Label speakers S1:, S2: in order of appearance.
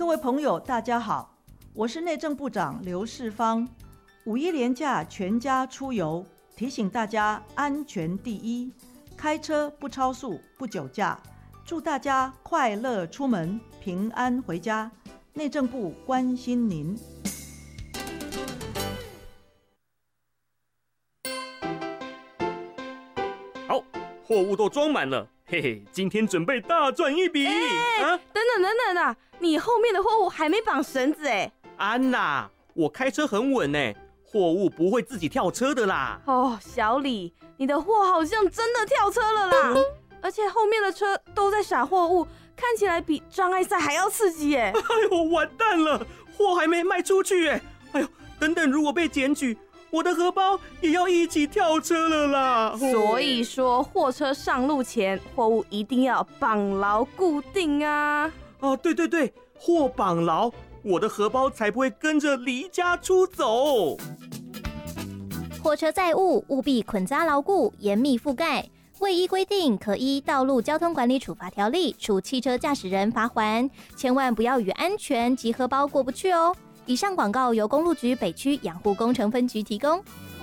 S1: 各位朋友，大家好，我是内政部长刘世芳。5·1连假全家出游，提醒大家安全第一，开车不超速、不酒驾，祝大家快乐出门，平安回家。内政部关心您。
S2: 好，货物都装满了，嘿嘿，今天准备大赚一笔。
S3: 等等啊，你后面的货物还没绑绳子哎。
S2: 安娜，我开车很稳哎，货物不会自己跳车的啦。
S3: 哦，小李，你的货好像真的跳车了啦，而且后面的车都在撒货物，看起来比障碍赛还要刺激耶。
S2: 哎呦，完蛋了，货还没卖出去哎。哎呦，等如果被检举，我的荷包也要一起跳车了啦。
S3: 所以说，货车上路前，货物一定要绑牢固定啊。
S2: 哦，对，货绑牢，我的荷包才不会跟着离家出走。
S4: 货车载物务必捆扎牢固，严密覆盖。未依规定，可依《道路交通管理处罚条例》处汽车驾驶人罚锾。千万不要与安全及荷包过不去哦。以上广告由公路局北区养护工程分局提供。